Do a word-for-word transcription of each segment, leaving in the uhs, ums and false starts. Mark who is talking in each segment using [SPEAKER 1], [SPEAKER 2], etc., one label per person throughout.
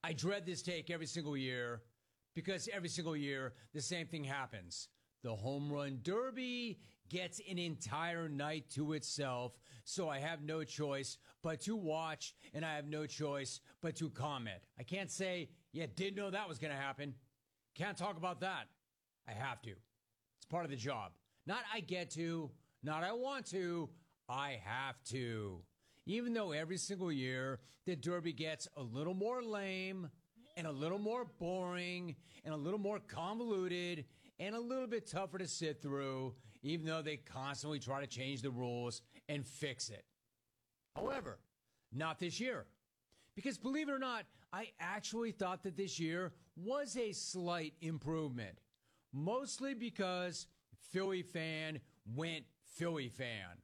[SPEAKER 1] I dread this take every single year because every single year the same thing happens. The home run derby gets an entire night to itself, so I have no choice but to watch, and I have no choice but to comment. I can't say, yeah, didn't know that was going to happen. Can't talk about that. I have to. It's part of the job. Not I get to, not I want to, I have to. Even though every single year the derby gets a little more lame and a little more boring and a little more convoluted and a little bit tougher to sit through, even though they constantly try to change the rules and fix it. However, not this year. Because believe it or not, I actually thought that this year was a slight improvement. Mostly because Philly fan went Philly fan.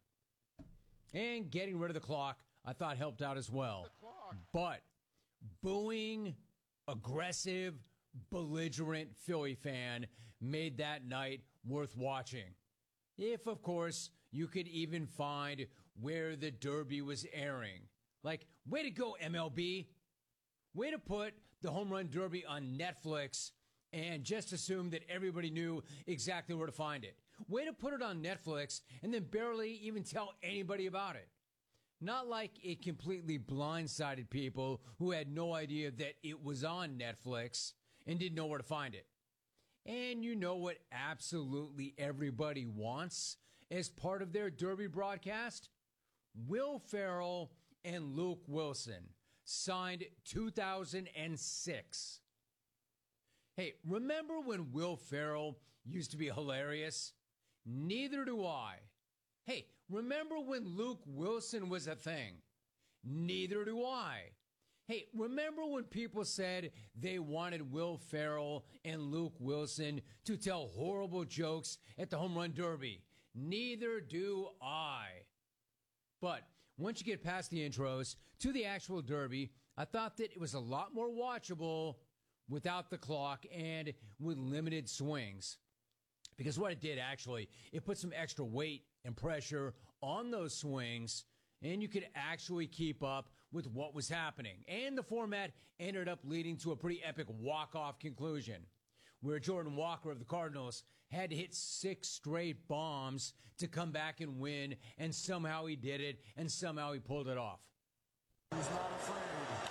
[SPEAKER 1] And getting rid of the clock, I thought helped out as well. But booing, aggressive, belligerent Philly fan made that night worth watching. If, of course, you could even find where the derby was airing. Like, way to go, M L B. Way to put the home run derby on Netflix and just assume that everybody knew exactly where to find it. Way to put it on Netflix and then barely even tell anybody about it. Not like it completely blindsided people who had no idea that it was on Netflix and didn't know where to find it. And you know what absolutely everybody wants as part of their derby broadcast? Will Ferrell and Luke Wilson, signed two thousand six. Hey, remember when Will Ferrell used to be hilarious? Neither do I. Hey, remember when Luke Wilson was a thing? Neither do I. Hey, remember when people said they wanted Will Ferrell and Luke Wilson to tell horrible jokes at the Home Run Derby? Neither do I. But once you get past the intros to the actual Derby, I thought that it was a lot more watchable without the clock and with limited swings. Because what it did actually, it put some extra weight and pressure on those swings, and you could actually keep up with what was happening. And the format ended up leading to a pretty epic walk-off conclusion, where Jordan Walker of the Cardinals had to hit six straight bombs to come back and win, and somehow he did it, and somehow he pulled it off.
[SPEAKER 2] He's not afraid.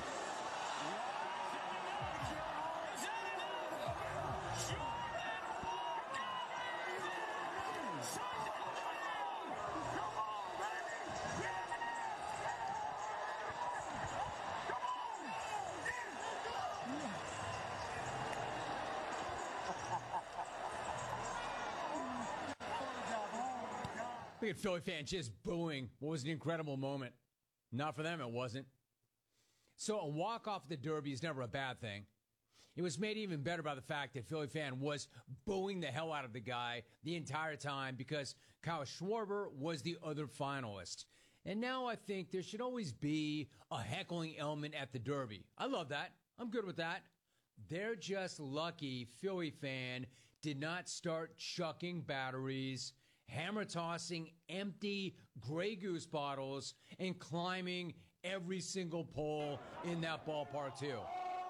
[SPEAKER 1] Look at Philly fans just booing. What was an incredible moment. Not for them, it wasn't. So a walk-off at the Derby is never a bad thing. It was made even better by the fact that Philly fan was booing the hell out of the guy the entire time because Kyle Schwarber was the other finalist. And now I think there should always be a heckling element at the Derby. I love that. I'm good with that. They're just lucky Philly fan did not start chucking batteries, hammer tossing empty Grey Goose bottles, and climbing every single pole in that ballpark too.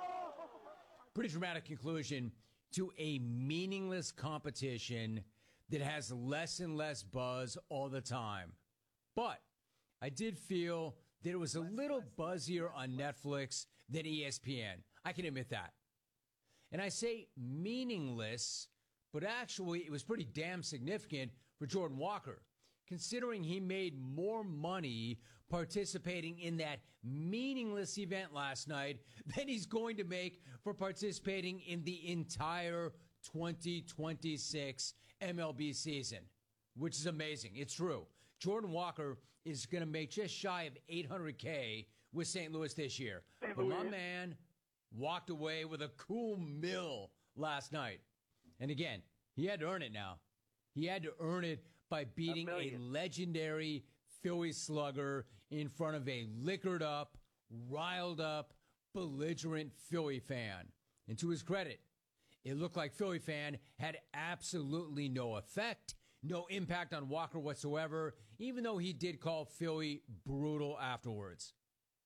[SPEAKER 1] Pretty dramatic conclusion to a meaningless competition that has less and less buzz all the time. But I did feel that it was a little buzzier on Netflix than E S P N. I can admit that. And I say meaningless, but actually it was pretty damn significant for Jordan Walker, considering he made more money participating in that meaningless event last night than he's going to make for participating in the entire twenty twenty-six M L B season, which is amazing. It's true. Jordan Walker is going to make just shy of eight hundred K with Saint Louis this year. But my man walked away with a cool mill last night. And again, he had to earn it now. He had to earn it by beating a, a legendary Philly slugger in front of a liquored up, riled up, belligerent Philly fan. And to his credit, it looked like Philly fan had absolutely no effect, no impact on Walker whatsoever, even though he did call Philly brutal afterwards.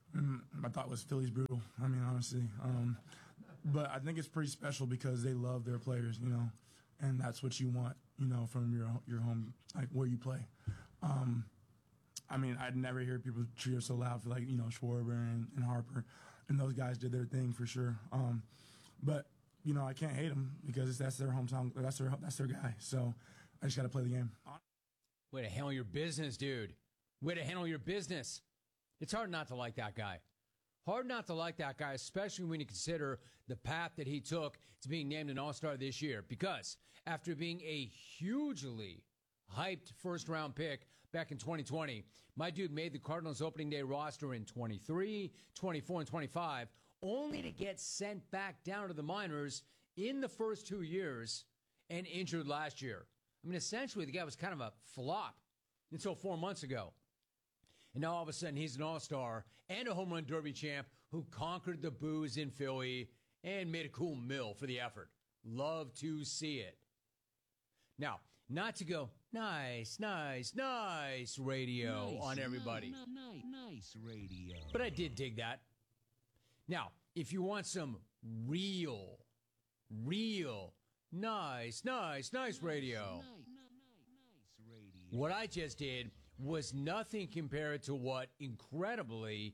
[SPEAKER 3] Mm, I thought it was Philly's brutal. I mean, honestly. Um, but I think it's pretty special because they love their players, you know, and that's what you want, you know, from your your home, like where you play. Um, I mean, I'd never hear people cheer so loud for, like, you know, Schwarber and, and Harper, and those guys did their thing for sure. Um, but you know, I can't hate them because that's their hometown, that's their that's their guy. So I just got to play the game.
[SPEAKER 1] Way to handle your business, dude. Way to handle your business. It's hard not to like that guy. Hard not to like that guy, especially when you consider the path that he took to being named an All-Star this year. Because after being a hugely hyped first-round pick back in twenty twenty, my dude made the Cardinals opening day roster in twenty-three, twenty-four, and twenty-five, only to get sent back down to the minors in the first two years and injured last year. I mean, essentially, the guy was kind of a flop until four months ago. And now all of a sudden he's an all-star and a home run derby champ who conquered the boos in Philly and made a cool mill for the effort. Love to see it. Now, not to go nice, nice, nice radio nice, on everybody.
[SPEAKER 4] Nice, nice, nice radio.
[SPEAKER 1] But I did dig that. Now, if you want some real, real, nice, nice, nice radio,
[SPEAKER 4] nice, nice, nice radio.
[SPEAKER 1] What I just did was nothing compared to what, incredibly,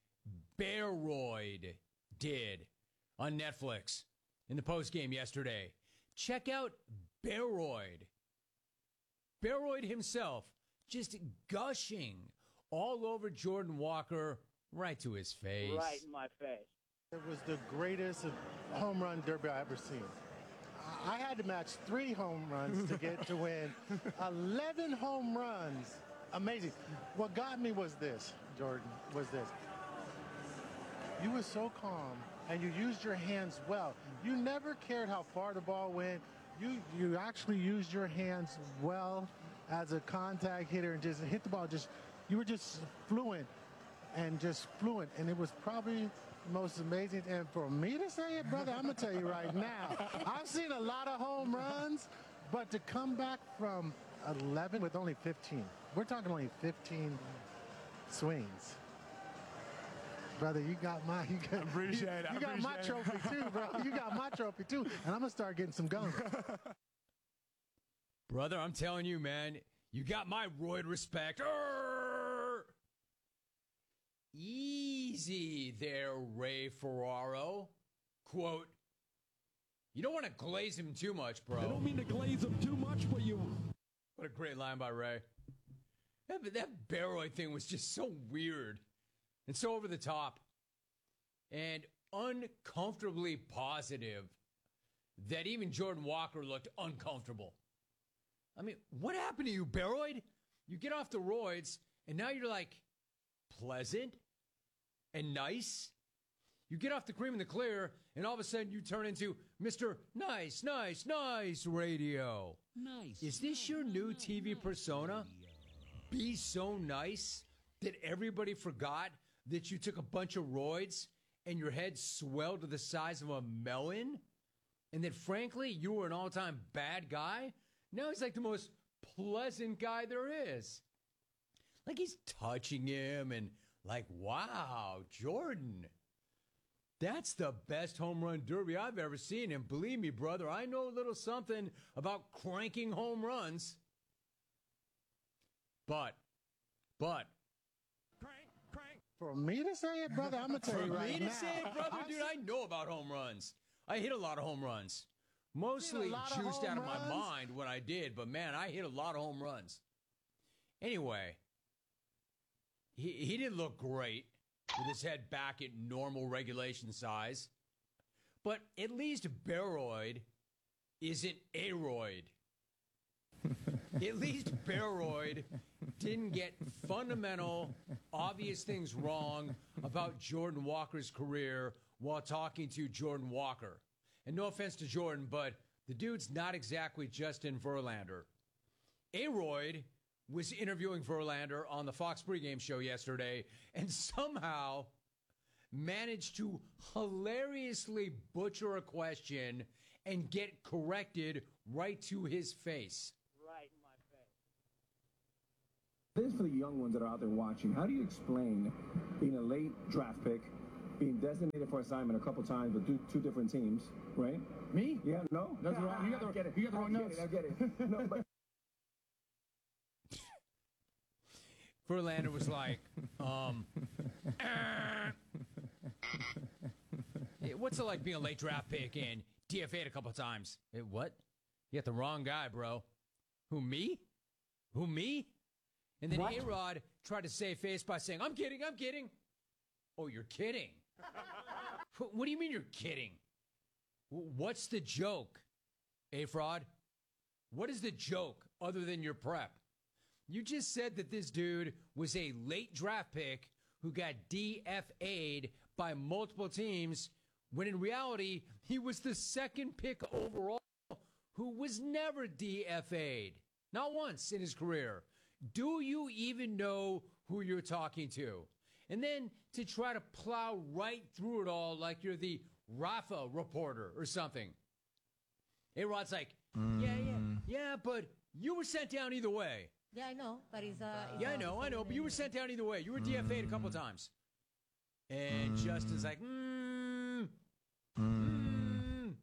[SPEAKER 1] Baroid did on Netflix in the postgame yesterday. Check out Baroid. Baroid himself just gushing all over Jordan Walker right to his face.
[SPEAKER 2] Right in my face.
[SPEAKER 5] It was the greatest home run derby I ever seen. I had to match three home runs to get to win eleven home runs. Amazing. What got me was this, Jordan, was this. You were so calm, and you used your hands well. You never cared how far the ball went. You you actually used your hands well as a contact hitter and just hit the ball. Just you were just fluent and just fluent, and it was probably the most amazing. And for me to say it, brother, I'm gonna tell you right now, I've seen a lot of home runs, but to come back from eleven with only fifteen. We're talking only fifteen swings. Brother, you got my you got,
[SPEAKER 3] Appreciate
[SPEAKER 5] you,
[SPEAKER 3] it.
[SPEAKER 5] you got my
[SPEAKER 3] Appreciate
[SPEAKER 5] trophy too, bro. You got my trophy too, and I'm gonna start getting some gum.
[SPEAKER 1] Brother, I'm telling you, man, you got my roid respect. Arr! Easy there, Ray Ferraro. Quote, you don't want to glaze him too much, bro.
[SPEAKER 6] I don't mean to glaze him too much, but you...
[SPEAKER 1] What a great line by Ray. That, that Baroid thing was just so weird and so over the top and uncomfortably positive that even Jordan Walker looked uncomfortable. I mean, what happened to you, Baroid? You get off the roids, and now you're like pleasant and nice. You get off the cream and the clear, and all of a sudden you turn into Mister Nice, Nice, Nice Radio.
[SPEAKER 4] Nice.
[SPEAKER 1] Is this your new T V persona? Be so nice that everybody forgot that you took a bunch of roids and your head swelled to the size of a melon? And that, frankly, you were an all-time bad guy? Now he's like the most pleasant guy there is. Like he's touching him and like, wow, Jordan, that's the best home run derby I've ever seen. And believe me, brother, I know a little something about cranking home runs. But, but,
[SPEAKER 6] Crank, crank.
[SPEAKER 5] For me to say it, brother, I'm gonna tell
[SPEAKER 1] for
[SPEAKER 5] you right
[SPEAKER 1] me
[SPEAKER 5] now.
[SPEAKER 1] to say it, brother,
[SPEAKER 5] I've
[SPEAKER 1] dude,
[SPEAKER 5] seen-
[SPEAKER 1] I know about home runs. I hit a lot of home runs. Mostly
[SPEAKER 5] lot of
[SPEAKER 1] juiced
[SPEAKER 5] home
[SPEAKER 1] out of my
[SPEAKER 5] runs?
[SPEAKER 1] mind when I did, but man, I hit a lot of home runs. Anyway, he, he didn't look great with his head back at normal regulation size. But at least Baroid isn't Aroid. At least Baroid didn't get fundamental, obvious things wrong about Jordan Walker's career while talking to Jordan Walker. And no offense to Jordan, but the dude's not exactly Justin Verlander. Aroid was interviewing Verlander on the Fox pregame show yesterday and somehow managed to hilariously butcher a question and get corrected right to his face.
[SPEAKER 2] Right in my face.
[SPEAKER 7] This is for the young ones that are out there watching. How do you explain being a late draft pick, being designated for assignment a couple times with two, two different teams, right?
[SPEAKER 8] Me?
[SPEAKER 7] Yeah, no?
[SPEAKER 8] That's wrong. You got the,
[SPEAKER 7] I get it.
[SPEAKER 8] you got the wrong
[SPEAKER 7] I
[SPEAKER 8] notes.
[SPEAKER 7] Get it, I get it. No, but
[SPEAKER 1] Verlander was like, um, "Eh, what's it like being a late draft pick and D F A'd a couple times? Eh, what? You got the wrong guy, bro. Who, me? Who, me? And then
[SPEAKER 8] What?
[SPEAKER 1] A-Rod tried to save face by saying, I'm kidding, I'm kidding. Oh, you're kidding? Wh- What do you mean you're kidding? Wh- What's the joke, A-Fraud? What is the joke other than your prep? You just said that this dude was a late draft pick who got D F A'd by multiple teams, when in reality, he was the second pick overall who was never D F A'd. Not once in his career. Do you even know who you're talking to? And then to try to plow right through it all like you're the Rafa reporter or something. A-Rod's like, yeah, yeah, yeah, but you were sent down either way.
[SPEAKER 9] Yeah, I know, but it's uh. It's
[SPEAKER 1] Yeah, I
[SPEAKER 9] uh,
[SPEAKER 1] know,
[SPEAKER 9] it's
[SPEAKER 1] I know, but you were sent down either way. You were D F A'd a couple times. And Justin's like, mm, mm,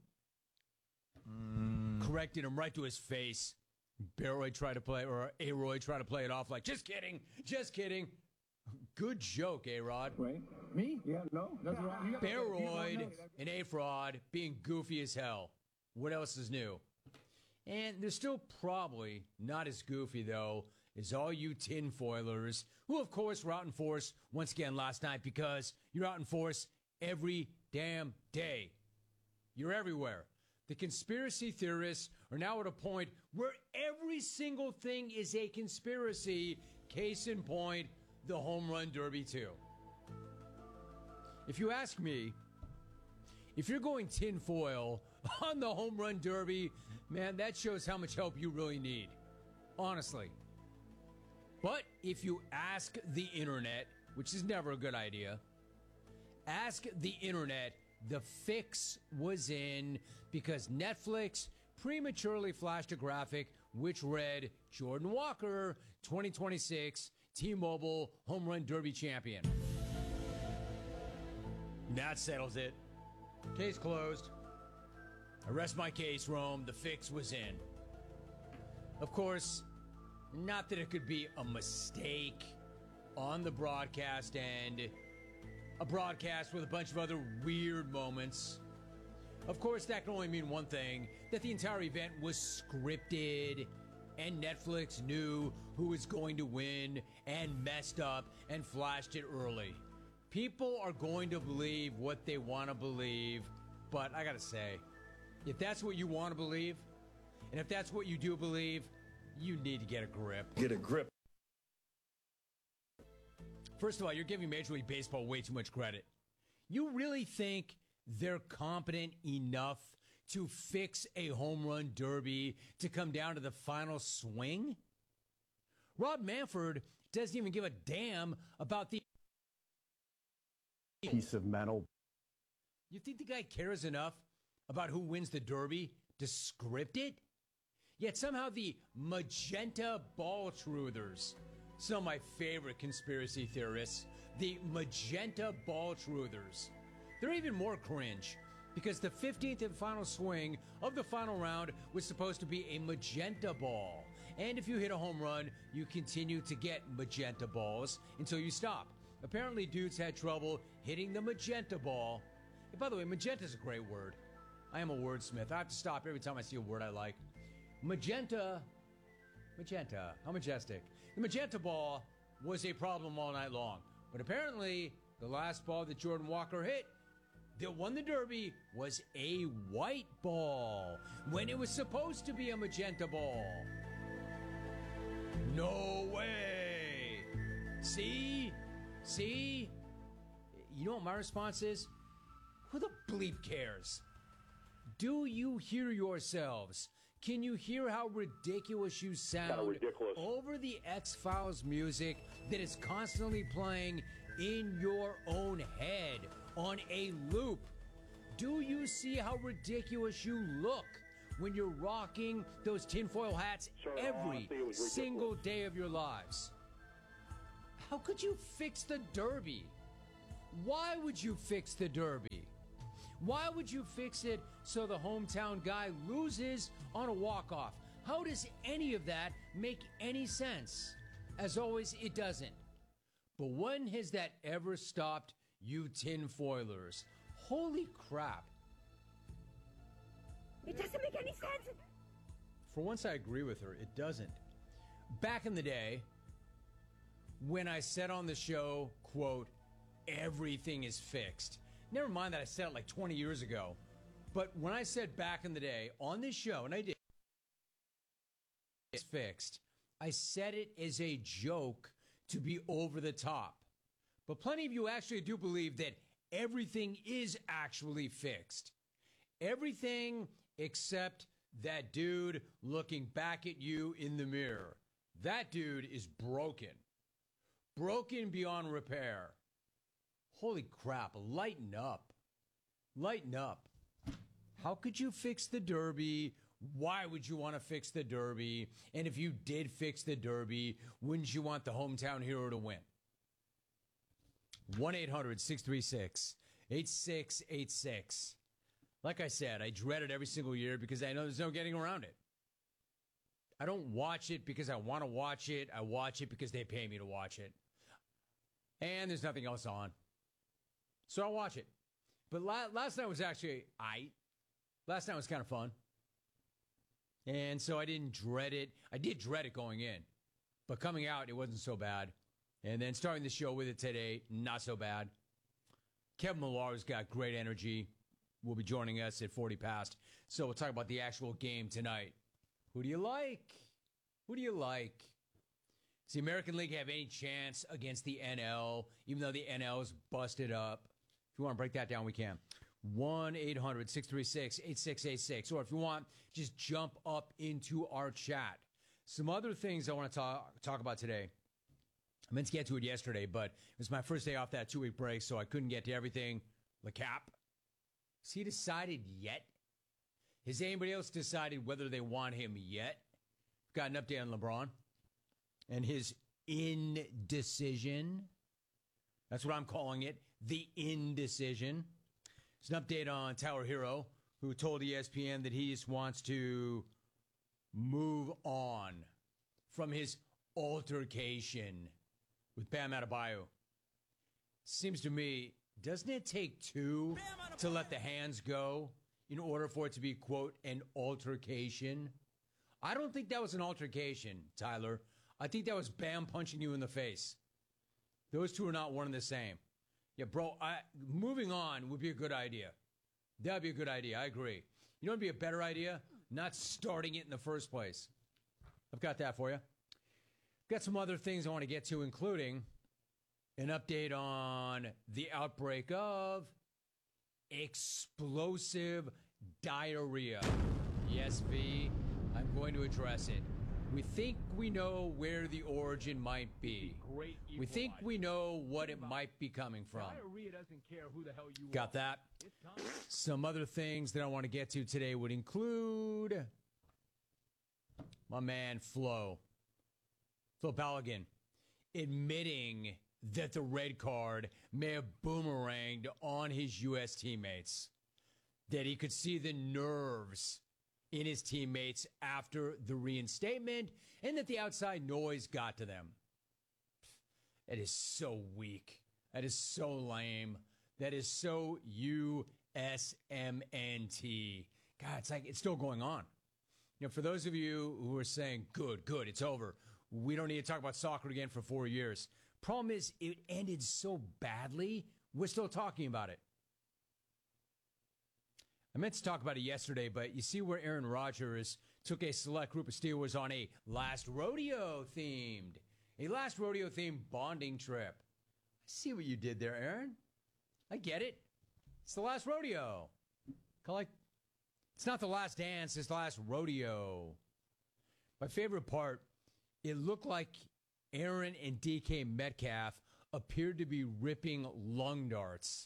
[SPEAKER 1] corrected him right to his face. Baroy tried to play, or A-Roy tried to play it off like, just kidding, just kidding. Good joke, A-Rod.
[SPEAKER 7] right?
[SPEAKER 8] Me?
[SPEAKER 7] Yeah, no?
[SPEAKER 8] That's wrong. You got the, you got the wrong
[SPEAKER 1] Baroid
[SPEAKER 8] notes.
[SPEAKER 1] and A-Fraud being goofy as hell. What else is new? And they're still probably not as goofy, though, as all you tinfoilers, who, of course, were out in force once again last night because you're out in force every damn day. You're everywhere. The conspiracy theorists are now at a point where every single thing is a conspiracy. Case in point, the Home Run Derby, too. If you ask me, if you're going tinfoil on the Home Run Derby, man, that shows how much help you really need. Honestly. But if you ask the internet, which is never a good idea, ask the internet, the fix was in because Netflix prematurely flashed a graphic which read Jordan Walker, twenty twenty-six T-Mobile Home Run Derby champion. That settles it. Case closed. I rest my case, Rome. The fix was in. Of course, not that it could be a mistake on the broadcast end. A broadcast with a bunch of other weird moments. Of course, that can only mean one thing, that the entire event was scripted and Netflix knew who was going to win and messed up and flashed it early. People are going to believe what they want to believe, but I gotta say, if that's what you want to believe, and if that's what you do believe, you need to get a grip.
[SPEAKER 10] Get a grip.
[SPEAKER 1] First of all, you're giving Major League Baseball way too much credit. You really think they're competent enough to fix a home run derby to come down to the final swing? Rob Manfred doesn't even give a damn about the
[SPEAKER 10] Piece of metal.
[SPEAKER 1] You think the guy cares enough about who wins the derby to script it? Yet somehow the magenta ball truthers, some of my favorite conspiracy theorists, the magenta ball truthers, they're even more cringe because the fifteenth and final swing of the final round was supposed to be a magenta ball. And if you hit a home run, you continue to get magenta balls until you stop. Apparently, dudes had trouble hitting the magenta ball. And by the way, magenta is a great word. I am a wordsmith. I have to stop every time I see a word I like. Magenta, magenta, how majestic. The magenta ball was a problem all night long. But apparently, the last ball that Jordan Walker hit that won the Derby was a white ball when it was supposed to be a magenta ball. No way. See? See? You know what my response is? Who the bleep cares? Do you hear yourselves? Can you hear how ridiculous you sound
[SPEAKER 10] ridiculous.
[SPEAKER 1] over the X-Files music that is constantly playing in your own head on a loop? Do you see how ridiculous you look when you're rocking those tinfoil hats
[SPEAKER 10] Sure,
[SPEAKER 1] every
[SPEAKER 10] honestly, it was ridiculous.
[SPEAKER 1] single day of your lives? How could you fix the Derby? Why would you fix the Derby? Why would you fix it so the hometown guy loses on a walk-off? How does any of that make any sense? As always, it doesn't. But when has that ever stopped you tinfoilers? Holy crap.
[SPEAKER 8] It doesn't make any sense.
[SPEAKER 1] For once, I agree with her. It doesn't. Back in the day, when I said on the show, quote, everything is fixed. Never mind that I said it like twenty years ago. But when I said back in the day on this show, and I did, it's fixed, I said it as a joke to be over the top. But plenty of you actually do believe that everything is actually fixed. Everything except that dude looking back at you in the mirror. That dude is broken. Broken beyond repair. Holy crap, lighten up. Lighten up. How could you fix the Derby? Why would you want to fix the Derby? And if you did fix the Derby, wouldn't you want the hometown hero to win? one eight hundred six three six eight six eight six. Like I said, I dread it every single year because I know there's no getting around it. I don't watch it because I want to watch it. I watch it because they pay me to watch it. And there's nothing else on. So I watch it. But la- last night was actually, I. Last night was kind of fun. And so I didn't dread it. I did dread it going in. But coming out, it wasn't so bad. And then starting the show with it today, not so bad. Kevin Millar's got great energy. Will be joining us at forty past. So we'll talk about the actual game tonight. Who do you like? Who do you like? Does the American League have any chance against the N L, even though the N L is busted up? If you want to break that down, we can. one eight hundred six three six eight six eight six. Or if you want, just jump up into our chat. Some other things I want to talk, talk about today. I meant to get to it yesterday, but it was my first day off that two-week break, so I couldn't get to everything. LeCap. Has he decided yet? Has anybody else decided whether they want him yet? Got an update on LeBron and his indecision. That's what I'm calling it, the indecision. There's an update on Tyler Hero, who told E S P N that he just wants to move on from his altercation with Bam Adebayo. Seems to me, doesn't it take two to let the hands go in order for it to be, quote, an altercation? I don't think that was an altercation, Tyler. I think that was Bam punching you in the face. Those two are not one and the same. Yeah, bro, I, moving on would be a good idea. That would be a good idea. I agree. You know what would be a better idea? Not starting it in the first place. I've got that for you. Got some other things I want to get to, including an update on the outbreak of explosive diarrhea. Yes, V, I'm going to address it. We think we know where the origin might be. We think we know what it might be coming from.
[SPEAKER 6] Diarrhea doesn't care who the hell you
[SPEAKER 1] Got that? Some other things that I want to get to today would include my man Flo. Phil Balogun admitting that the red card may have boomeranged on his U S teammates. That he could see the nerves in his teammates after the reinstatement, and that the outside noise got to them. That is so weak. That is so lame. That is so U S M N T. God, it's like it's still going on. You know, for those of you who are saying, good, good, it's over. We don't need to talk about soccer again for four years. Problem is, it ended so badly, we're still talking about it. I meant to talk about it yesterday, but you see where Aaron Rodgers took a select group of Steelers on a last rodeo themed, a last rodeo themed bonding trip. I see what you did there, Aaron. I get it. It's the last rodeo. Like, it's not the last dance, it's the last rodeo. My favorite part, it looked like Aaron and D K Metcalf appeared to be ripping lung darts.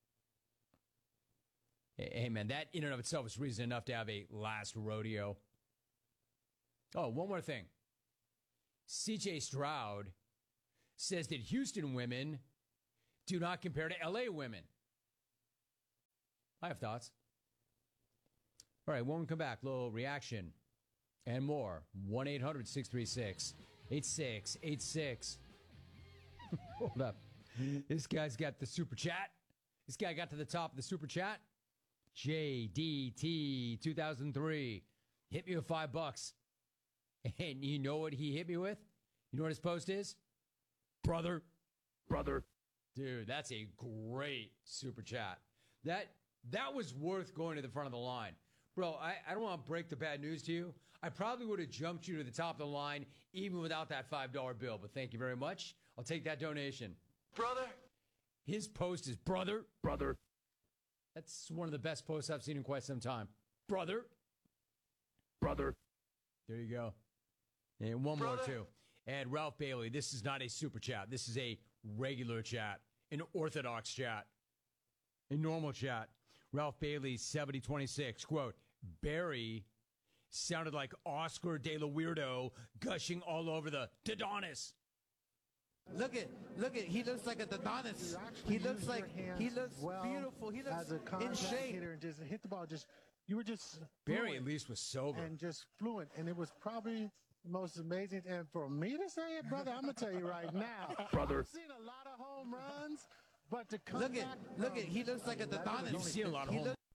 [SPEAKER 1] Hey, man, that in and of itself is reason enough to have a last rodeo. Oh, one more thing. C J Stroud says that Houston women do not compare to L A women. I have thoughts. All right, when we come back, little reaction and more. one eight hundred six three six eight six eight six. Hold up. This guy's got the super chat. This guy got to the top of the super chat. J D T two thousand three. Hit me with five bucks. And you know what he hit me with? You know what his post is? Brother. Brother. Dude, that's a great super chat. That that was worth going to the front of the line. Bro, I, I don't want to break the bad news to you. I probably would have jumped you to the top of the line even without that five dollar bill. But thank you very much. I'll take that donation.
[SPEAKER 2] Brother.
[SPEAKER 1] His post is brother. Brother. That's one of the best posts I've seen in quite some time. Brother. Brother. There you go. And one
[SPEAKER 2] Brother.
[SPEAKER 1] more, too. And Ralph Bailey, this is not a super chat. This is a regular chat, an orthodox chat, a normal chat. Ralph Bailey, seventy twenty-six, quote, Barry sounded like Oscar De La Weirdo gushing all over the Dodonis.
[SPEAKER 8] Look at, look at, he looks like a Dodonis. He looks like, he looks
[SPEAKER 5] well
[SPEAKER 8] beautiful. He
[SPEAKER 5] as a
[SPEAKER 8] looks in
[SPEAKER 5] contact
[SPEAKER 8] shape.
[SPEAKER 5] hitter and just hit the ball. Just you were just
[SPEAKER 1] Barry
[SPEAKER 5] fluent
[SPEAKER 1] at least was sober.
[SPEAKER 5] and just fluent, and it was probably the most amazing. And for me to say it, brother, I'm gonna tell you right now,
[SPEAKER 1] Brother.
[SPEAKER 5] I've seen a lot of home runs, but to come
[SPEAKER 8] Look at,
[SPEAKER 5] back
[SPEAKER 8] look
[SPEAKER 5] from-
[SPEAKER 8] at, he looks like a Dodonis.
[SPEAKER 1] You've seen a lot of
[SPEAKER 8] He
[SPEAKER 1] home
[SPEAKER 8] looks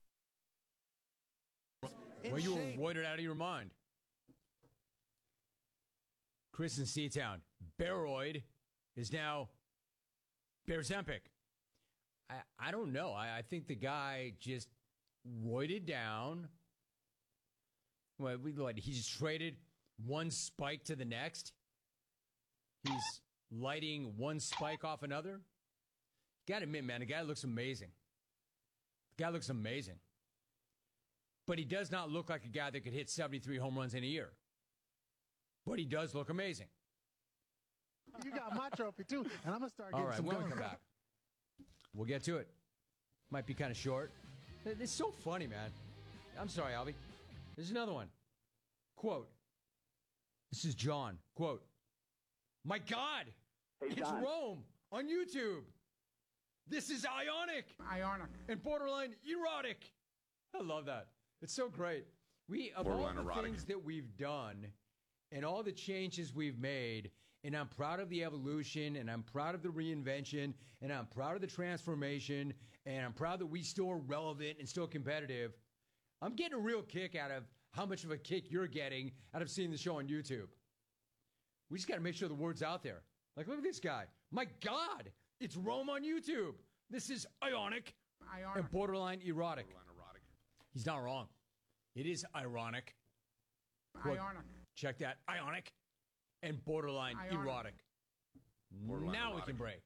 [SPEAKER 8] in
[SPEAKER 1] Well, you
[SPEAKER 8] shape.
[SPEAKER 1] were voided out of your mind. Chris in Seatown. Baroid is now Berzempic. I, I don't know. I, I think the guy just roided down. What, we, what, he just traded one spike to the next? He's lighting one spike off another? Gotta admit, man, the guy looks amazing. The guy looks amazing. But he does not look like a guy that could hit seventy-three home runs in a year. But he does look amazing.
[SPEAKER 5] You got my trophy too, and I'm gonna start
[SPEAKER 1] All
[SPEAKER 5] getting
[SPEAKER 1] right,
[SPEAKER 5] some
[SPEAKER 1] when we
[SPEAKER 5] guns.
[SPEAKER 1] come back, we'll get to it. Might be kind of short. It's so funny, man. I'm sorry, Albie. There's another one. Quote. This is John. Quote. My God, it's Rome on YouTube. This is ionic.
[SPEAKER 6] Ionic.
[SPEAKER 1] And borderline erotic. I love that. It's so great. We of all the things that we've done and all the changes we've made, and I'm proud of the evolution, and I'm proud of the reinvention, and I'm proud of the transformation, and I'm proud that we still are relevant and still competitive. I'm getting a real kick out of how much of a kick you're getting out of seeing the show on YouTube. We just got to make sure the word's out there. Like, look at this guy. My God, it's Rome on YouTube. This is ionic,
[SPEAKER 6] Ionic.
[SPEAKER 1] and borderline erotic. He's not wrong. It is ironic. Quote,
[SPEAKER 6] Ionic.
[SPEAKER 1] check that. Ionic and borderline
[SPEAKER 6] Ionic.
[SPEAKER 1] erotic. Now we can break.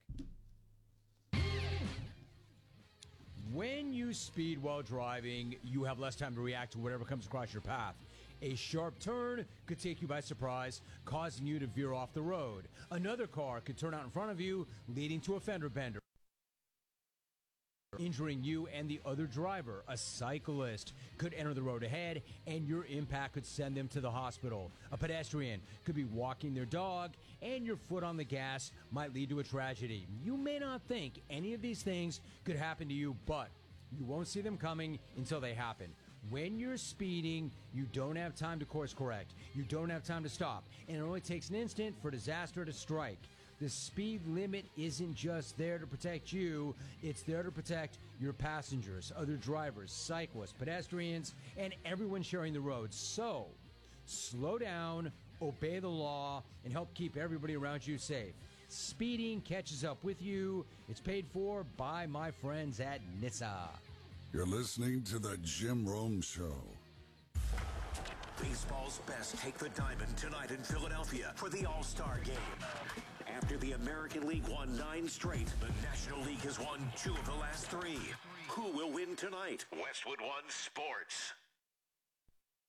[SPEAKER 1] When you speed while driving, you have less time to react to whatever comes across your path. A sharp turn could take you by surprise, causing you to veer off the road. Another car could turn out in front of you, leading to a fender bender, injuring you and the other driver. A cyclist could enter the road ahead, and your impact could send them to the hospital. A pedestrian could be walking their dog, and your foot on the gas might lead to a tragedy. You may not think any of these things could happen to you, but you won't see them coming until they happen. When you're speeding, you don't have time to course correct. You don't have time to stop, and it only takes an instant for disaster to strike. The speed limit isn't just there to protect you, it's there to protect your passengers, other drivers, cyclists, pedestrians, and everyone sharing the road. So, slow down, obey the law, and help keep everybody around you safe. Speeding catches up with you. It's paid for by my friends at N H T S A.
[SPEAKER 10] You're listening to the Jim Rome Show.
[SPEAKER 11] Baseball's best take the diamond tonight in Philadelphia for the All-Star Game. After the American League won nine straight, the National League has won two of the last three. Who will win tonight? Westwood One Sports.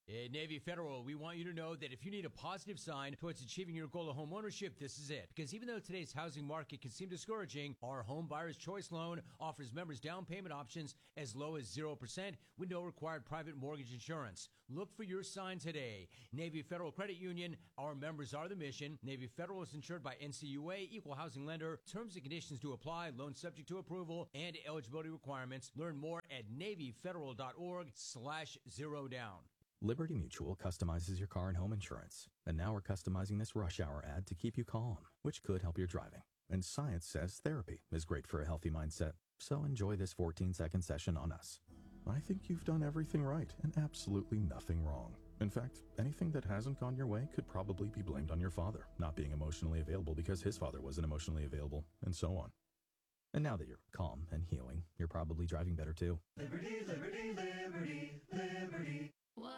[SPEAKER 1] At Navy Federal, we want you to know that if you need a positive sign towards achieving your goal of home ownership, this is it. Because even though today's housing market can seem discouraging, our Home Buyer's Choice Loan offers members down payment options as low as zero percent with no required private mortgage insurance. Look for your sign today. Navy Federal Credit Union, our members are the mission. Navy Federal is insured by N C U A, equal housing lender. Terms and conditions do apply. Loan subject to approval and eligibility requirements. Learn more at NavyFederal.org slash zero down.
[SPEAKER 12] Liberty Mutual customizes your car and home insurance. And now we're customizing this rush hour ad to keep you calm, which could help your driving. And science says therapy is great for a healthy mindset. So enjoy this fourteen second session on us. I think you've done everything right and absolutely nothing wrong. In fact, anything that hasn't gone your way could probably be blamed on your father not being emotionally available because his father wasn't emotionally available, and so on. And now that you're calm and healing, you're probably driving better too.
[SPEAKER 13] Liberty, liberty, liberty, liberty.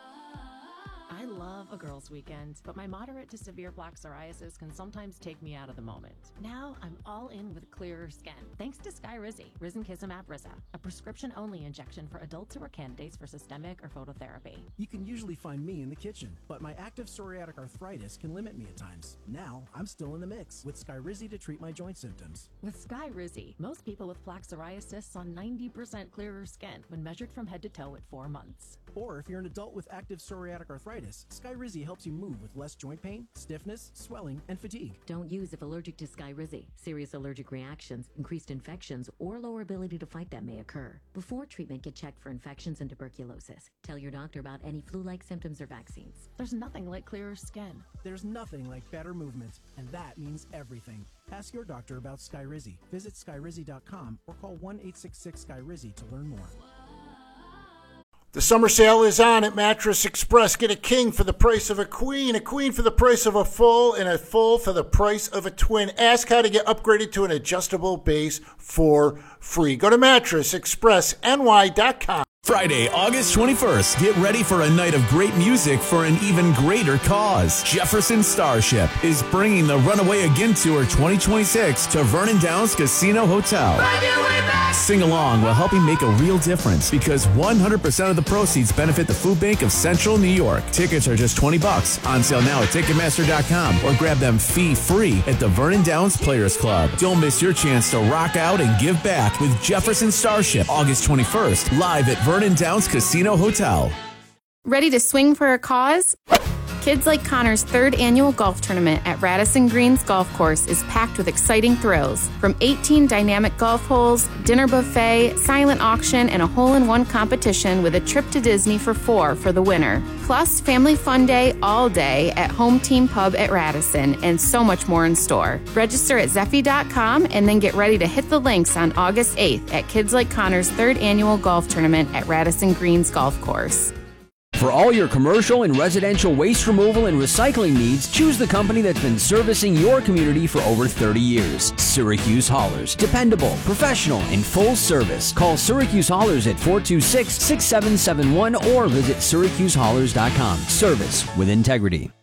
[SPEAKER 14] I love a girls' weekend, but my moderate to severe plaque psoriasis can sometimes take me out of the moment. Now I'm all in with clearer skin, thanks to Skyrizi, Risankizumab Risa, a prescription-only injection for adults who are candidates for systemic or phototherapy.
[SPEAKER 15] You can usually find me in the kitchen, but my active psoriatic arthritis can limit me at times. Now I'm still in the mix with Skyrizi to treat my joint symptoms.
[SPEAKER 14] With Skyrizi, most people with plaque psoriasis saw ninety percent clearer skin when measured from head to toe at four months.
[SPEAKER 15] Or if you're an adult with active psoriatic arthritis, Skyrizi helps you move with less joint pain, stiffness, swelling, and fatigue.
[SPEAKER 16] Don't use if allergic to Skyrizi. Serious allergic reactions, increased infections, or lower ability to fight them may occur. Before treatment, get checked for infections and tuberculosis. Tell your doctor about any flu-like symptoms or vaccines.
[SPEAKER 14] There's nothing like clearer skin.
[SPEAKER 15] There's nothing like better movement, and that means everything. Ask your doctor about Skyrizi. Visit Skyrizi dot com or call one eight six six Sky Rizi to learn more.
[SPEAKER 17] The summer sale is on at Mattress Express. Get a king for the price of a queen, a queen for the price of a full, and a full for the price of a twin. Ask how to get upgraded to an adjustable base for free. Go to mattress express N Y dot com.
[SPEAKER 18] Friday, August twenty-first, get ready for a night of great music for an even greater cause. Jefferson Starship is bringing the Runaway Again Tour twenty twenty-six to Vernon Downs Casino Hotel. Sing along while helping make a real difference because one hundred percent of the proceeds benefit the Food Bank of Central New York. Tickets are just twenty bucks. On sale now at Ticketmaster dot com or grab them fee-free at the Vernon Downs Players Club. Don't miss your chance to rock out and give back with Jefferson Starship, August twenty-first, live at Vernon Downs Casino Hotel.
[SPEAKER 19] Ready to swing for a cause? Kids Like Connor's third annual golf tournament at Radisson Greens Golf Course is packed with exciting thrills. From eighteen dynamic golf holes, dinner buffet, silent auction, and a hole-in-one competition with a trip to Disney for four for the winner. Plus, family fun day all day at Home Team Pub at Radisson, and so much more in store. Register at Zeffy dot com and then get ready to hit the links on August eighth at Kids Like Connor's third annual golf tournament at Radisson Greens Golf Course.
[SPEAKER 20] For all your commercial and residential waste removal and recycling needs, choose the company that's been servicing your community for over thirty years. Syracuse Haulers. Dependable, professional, and full service. Call Syracuse Haulers at four two six, six seven seven one or visit Syracuse Haulers dot com. Service with integrity.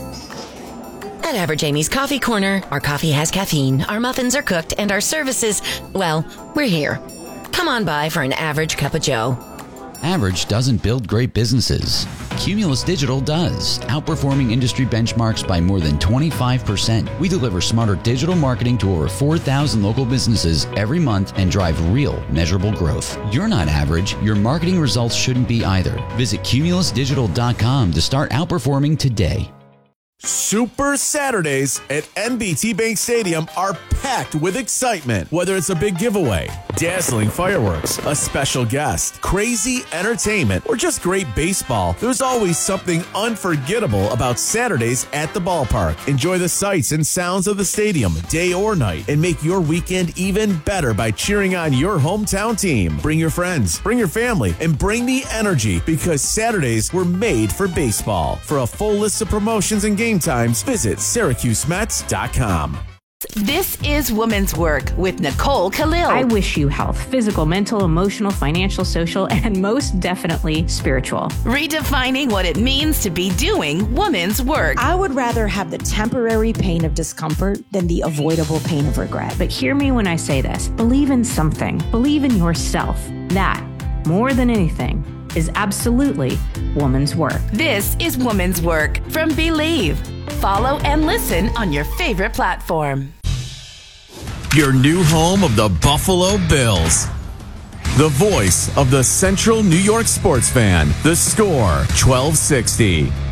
[SPEAKER 21] At Average Amy's Coffee Corner, our coffee has caffeine, our muffins are cooked, and our services, well, we're here. Come on by for an average cup of joe.
[SPEAKER 22] Average doesn't build great businesses. Cumulus Digital does, outperforming industry benchmarks by more than twenty-five percent. We deliver smarter digital marketing to over four thousand local businesses every month and drive real, measurable growth. You're not average. Your marketing results shouldn't be either. Visit Cumulus Digital dot com to start outperforming today.
[SPEAKER 18] Super Saturdays at N B T Bank Stadium are packed with excitement. Whether it's a big giveaway, dazzling fireworks, a special guest, crazy entertainment, or just great baseball, there's always something unforgettable about Saturdays at the ballpark. Enjoy the sights and sounds of the stadium, day or night, and make your weekend even better by cheering on your hometown team. Bring your friends, bring your family, and bring the energy because Saturdays were made for baseball. For a full list of promotions and games, Game times, visit Syracuse Mets dot com.
[SPEAKER 23] This is Women's Work with Nicole Khalil. I wish you health, physical, mental, emotional, financial, social, and most definitely spiritual. Redefining what it means to be doing women's work.
[SPEAKER 24] I would rather have the temporary pain of discomfort than the avoidable pain of regret.
[SPEAKER 23] But hear me when I say this. Believe in something. Believe in yourself. That, more than anything, is absolutely woman's work. This is Woman's Work from Believe. Follow and listen on your favorite platform.
[SPEAKER 18] Your new home of the Buffalo Bills. The voice of the Central New York sports fan. The Score twelve sixty.